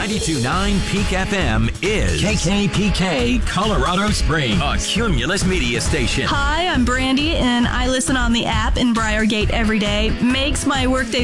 92.9 Peak FM is KKPK Colorado Springs, a Cumulus media station. Hi, I'm Brandy, and I listen on the app in Briargate every day. Makes my workday